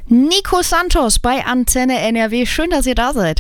Nico Santos bei Antenne NRW. Schön, dass ihr da seid.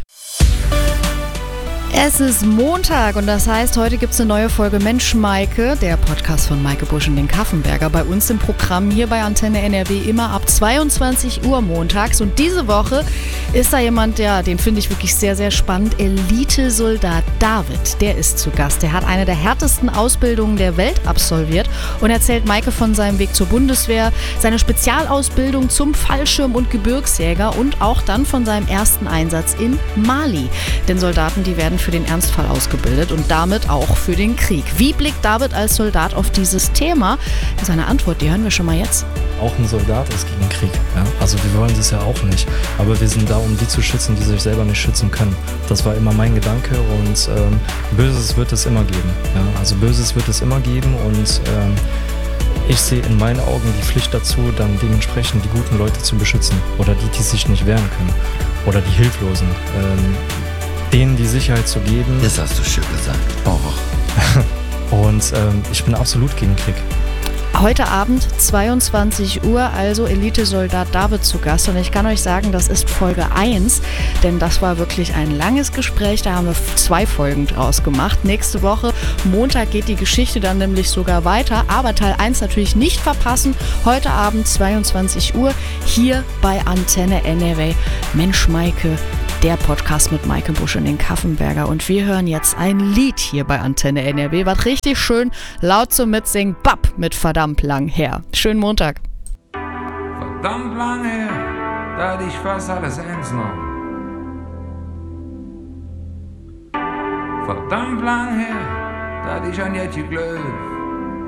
Es ist Montag und das heißt, heute gibt es eine neue Folge Mensch Maike, der Podcast von Maike Busch und den Kaffenberger, bei uns im Programm hier bei Antenne NRW immer ab 22 Uhr montags. Und diese Woche ist da jemand, den finde ich wirklich sehr, sehr spannend. Elitesoldat David, der ist zu Gast. Der hat eine der härtesten Ausbildungen der Welt absolviert und erzählt Maike von seinem Weg zur Bundeswehr, seine Spezialausbildung zum Fallschirm- und Gebirgsjäger und auch dann von seinem ersten Einsatz in Mali. Denn Soldaten, die werden für den Ernstfall ausgebildet und damit auch für den Krieg. Wie blickt David als Soldat auf dieses Thema? Seine Antwort, die hören wir schon mal jetzt. Auch ein Soldat ist gegen Krieg. Ja? Also wir wollen das ja auch nicht. Aber wir sind da, um die zu schützen, die sich selber nicht schützen können. Das war immer mein Gedanke und Böses wird es immer geben. Ja? Also Böses wird es immer geben und ich sehe in meinen Augen die Pflicht dazu, dann dementsprechend die guten Leute zu beschützen oder die sich nicht wehren können oder die Hilflosen. Denen die Sicherheit zu geben. Das hast du schön gesagt. Oh. Und ich bin absolut gegen Krieg. Heute Abend 22 Uhr, also Elitesoldat David zu Gast. Und ich kann euch sagen, das ist Folge 1, denn das war wirklich ein langes Gespräch. Da haben wir 2 Folgen draus gemacht. Nächste Woche, Montag, geht die Geschichte dann nämlich sogar weiter. Aber Teil 1 natürlich nicht verpassen. Heute Abend 22 Uhr hier bei Antenne NRW. Mensch Maike, der Podcast mit Maike Busch und den Kaffenberger. Und wir hören jetzt ein Lied hier bei Antenne NRW, was richtig schön laut zum Mitsingen, Bap, mit verdammt lang her. Schönen Montag. Verdammt lang her, da hatte ich fast alles eins noch. Verdammt lang her, da hatte ich an Jetje Glöw.